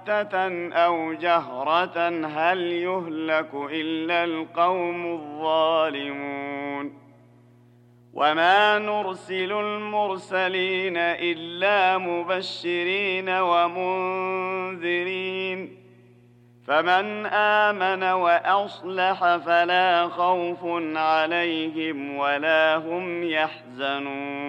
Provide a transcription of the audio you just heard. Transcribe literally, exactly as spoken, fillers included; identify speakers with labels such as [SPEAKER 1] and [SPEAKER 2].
[SPEAKER 1] أو جهرة هل يهلك إلا القوم الظالمون وما نرسل المرسلين إلا مبشرين ومنذرين فمن آمن وأصلح فلا خوف عليهم ولا هم يحزنون